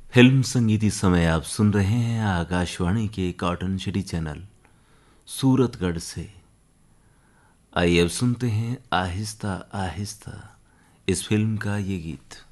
Film संगीत इस समय आप सुन रहे हैं आकाशवाणी के कॉटन सिटी चैनल सूरतगढ़ से। आइए अब सुनते हैं आहिस्ता आहिस्ता इस फिल्म का ये गीत।